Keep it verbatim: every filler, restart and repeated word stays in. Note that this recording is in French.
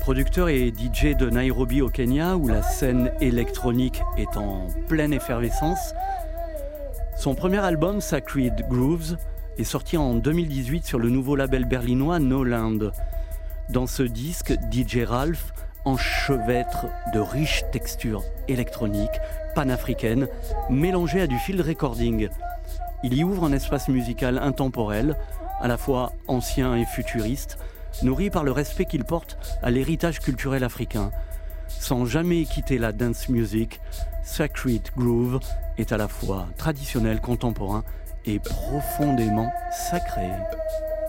Producteur et D J de Nairobi au Kenya, où la scène électronique est en pleine effervescence, son premier album, Sacred Grooves, est sorti en deux mille dix-huit sur le nouveau label berlinois No Land. Dans ce disque, D J Ralph enchevêtre de riches textures électroniques, panafricaines, mélangées à du field recording. Il y ouvre un espace musical intemporel, à la fois ancien et futuriste, nourri par le respect qu'il porte à l'héritage culturel africain. Sans jamais quitter la dance music, Sacred Groove est à la fois traditionnel, contemporain et profondément sacré.